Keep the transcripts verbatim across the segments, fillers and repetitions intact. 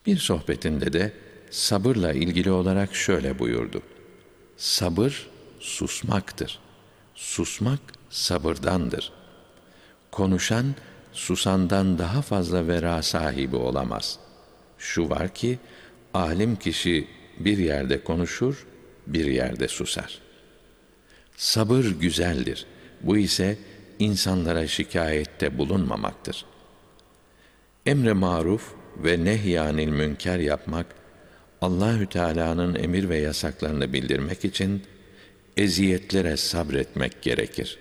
Bir sohbetinde de sabırla ilgili olarak şöyle buyurdu: Sabır susmaktır. Susmak sabırdandır. Konuşan susandan daha fazla vera sahibi olamaz. Şu var ki alim kişi bir yerde konuşur, bir yerde susar. Sabır güzeldir. Bu ise insanlara şikayette bulunmamaktır. Emre maruf ve nehyanil münker yapmak, Allahü Teala'nın emir ve yasaklarını bildirmek için eziyetlere sabretmek gerekir.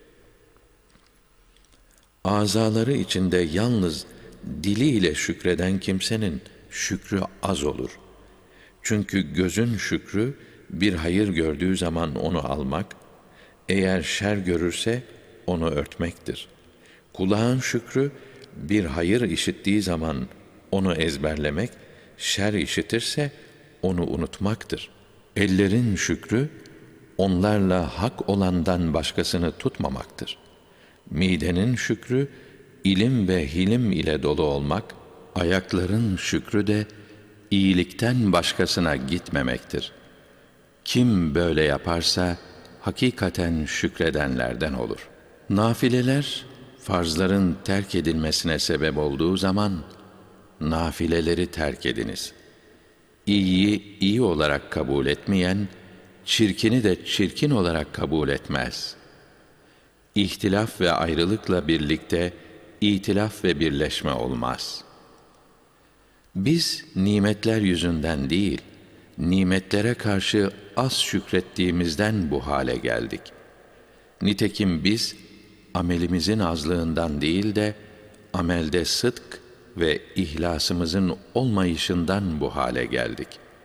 Azaları içinde yalnız diliyle şükreden kimsenin şükrü az olur. Çünkü gözün şükrü bir hayır gördüğü zaman onu almak, eğer şer görürse onu örtmektir. Kulağın şükrü bir hayır işittiği zaman onu ezberlemek, şer işitirse onu unutmaktır. Ellerin şükrü onlarla hak olandan başkasını tutmamaktır. Midenin şükrü ilim ve hilim ile dolu olmak, ayakların şükrü de iyilikten başkasına gitmemektir. Kim böyle yaparsa hakikaten şükredenlerden olur. Nafileler farzların terk edilmesine sebep olduğu zaman nafileleri terk ediniz. İyiyi iyi olarak kabul etmeyen, çirkini de çirkin olarak kabul etmez. İhtilaf ve ayrılıkla birlikte itilaf ve birleşme olmaz. Biz nimetler yüzünden değil, nimetlere karşı az şükrettiğimizden bu hale geldik. Nitekim biz amelimizin azlığından değil de amelde sıdk ve ihlasımızın olmayışından bu hale geldik.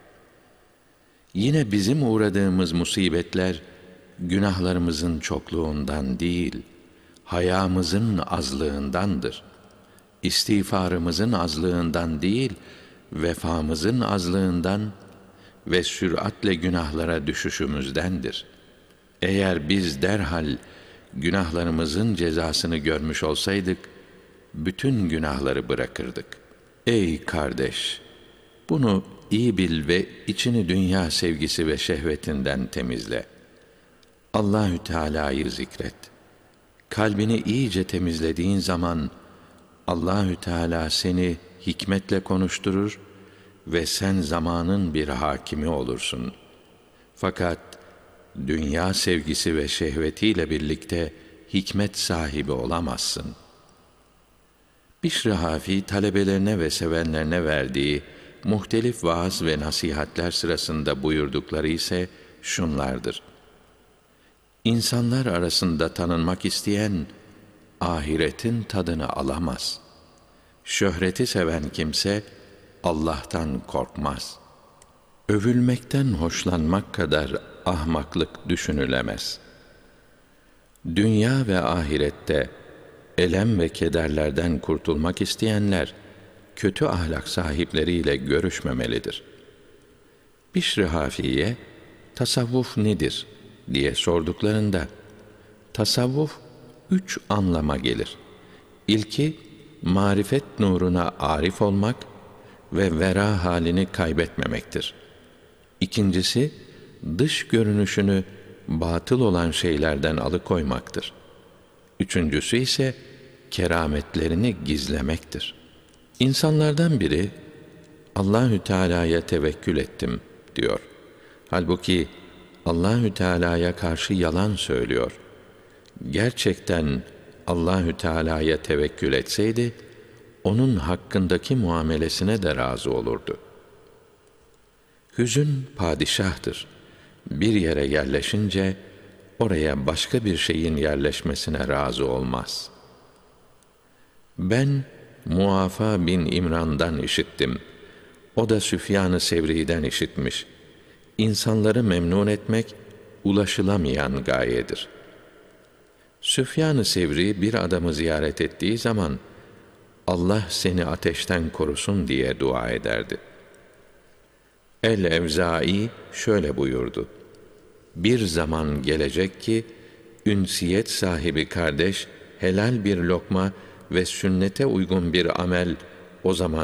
Yine bizim uğradığımız musibetler günahlarımızın çokluğundan değil, hayamızın azlığındandır. İstiğfarımızın azlığından değil, vefamızın azlığından ve süratle günahlara düşüşümüzdendir. Eğer biz derhal günahlarımızın cezasını görmüş olsaydık, bütün günahları bırakırdık. Ey kardeş! Bunu iyi bil ve içini dünya sevgisi ve şehvetinden temizle. Allahü Teala'yı zikret. Kalbini iyice temizlediğin zaman Allahü Teala seni hikmetle konuşturur ve sen zamanın bir hakimi olursun. Fakat dünya sevgisi ve şehvetiyle birlikte hikmet sahibi olamazsın. Bişr-i Hafi talebelerine ve sevenlerine verdiği muhtelif vaaz ve nasihatler sırasında buyurdukları ise şunlardır: İnsanlar arasında tanınmak isteyen ahiretin tadını alamaz. Şöhreti seven kimse Allah'tan korkmaz. Övülmekten hoşlanmak kadar ahmaklık düşünülemez. Dünya ve ahirette elem ve kederlerden kurtulmak isteyenler kötü ahlak sahipleriyle görüşmemelidir. Bişr-i Hafi'ye tasavvuf nedir diye sorduklarında, tasavvuf üç anlama gelir. İlki, marifet nuruna arif olmak ve vera halini kaybetmemektir. İkincisi, dış görünüşünü batıl olan şeylerden alıkoymaktır. Üçüncüsü ise kerametlerini gizlemektir. İnsanlardan biri, Allahü Teala'ya tevekkül ettim diyor. Halbuki Allahü Teala'ya karşı yalan söylüyor. Gerçekten Allahü Teala'ya tevekkül etseydi, onun hakkındaki muamelesine de razı olurdu. Hüzün padişahtır. Bir yere yerleşince, oraya başka bir şeyin yerleşmesine razı olmaz. Ben, Muafa bin İmran'dan işittim. O da Süfyan-ı Sevri'den işitmiş. İnsanları memnun etmek, ulaşılamayan gayedir. Süfyan-ı Sevri bir adamı ziyaret ettiği zaman, Allah seni ateşten korusun diye dua ederdi. El-Evzai şöyle buyurdu: Bir zaman gelecek ki, ünsiyet sahibi kardeş, helal bir lokma ve sünnete uygun bir amel o zaman